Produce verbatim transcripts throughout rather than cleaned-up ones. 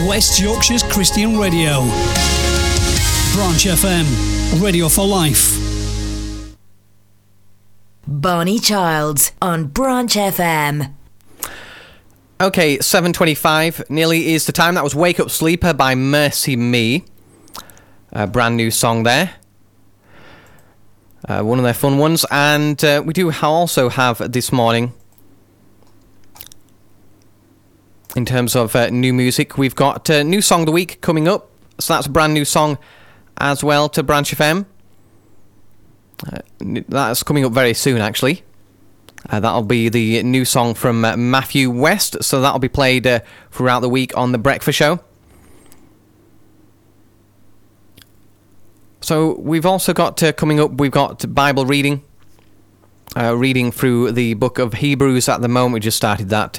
West Yorkshire's Christian radio. Branch F M, radio for life. Barney Childs on Branch F M. Okay, seven twenty-five nearly is the time. That was Wake Up Sleeper by Mercy Me. A brand new song there. Uh, one of their fun ones. And uh, we do also have this morning, in terms of uh, new music, we've got uh, New Song of the Week coming up. So that's a brand new song as well to Branch F M. Uh, that's coming up very soon, actually. Uh, that'll be the new song from uh, Matthew West. So that'll be played uh, throughout the week on The Breakfast Show. So we've also got uh, coming up, we've got Bible reading. Uh, reading through the book of Hebrews at the moment. We just started that.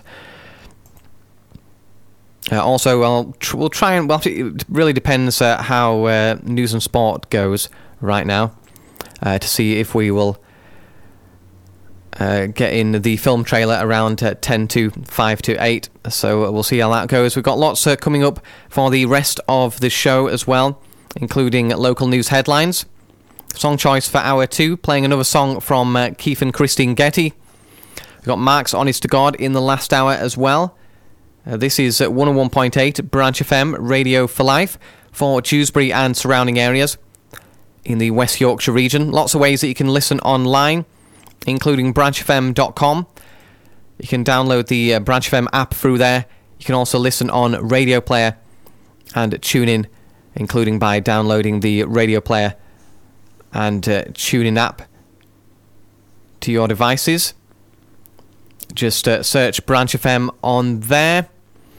Uh, also, I'll tr- we'll try and... Well, it really depends uh, how uh, news and sport goes right now. Uh, to see if we will uh, get in the film trailer around uh, ten to five to eight. So we'll see how that goes. We've got lots uh, coming up for the rest of the show as well, including local news headlines. Song choice for hour two, playing another song from uh, Keith and Christine Getty. We've got Mark's Honest to God in the last hour as well. Uh, this is uh, one oh one point eight Branch F M, Radio for Life, for Dewsbury and surrounding areas in the West Yorkshire region. Lots of ways that you can listen online, including branch f m dot com. You can download the uh, Branch F M app through there. You can also listen on Radio Player and tune in, including by downloading the Radio Player and uh, TuneIn app to your devices. Just uh, search Branch F M on there.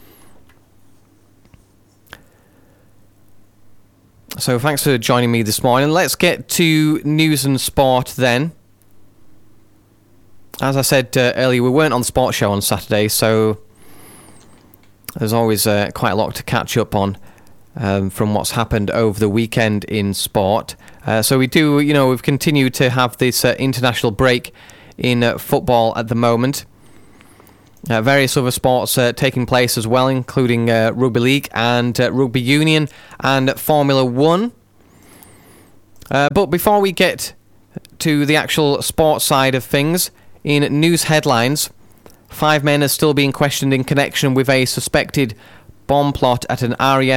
So thanks for joining me this morning. Let's get to news and sport then. As I said uh, earlier, we weren't on the sports show on Saturday, so there's always uh, quite a lot to catch up on um, from what's happened over the weekend in sport. Uh, so we do, you know, we've continued to have this uh, international break in uh, football at the moment. Uh, various other sports uh, taking place as well, including uh, rugby league and uh, rugby union and Formula One. Uh, but before we get to the actual sports side of things, in news headlines, five men are still being questioned in connection with a suspected bomb plot at an R A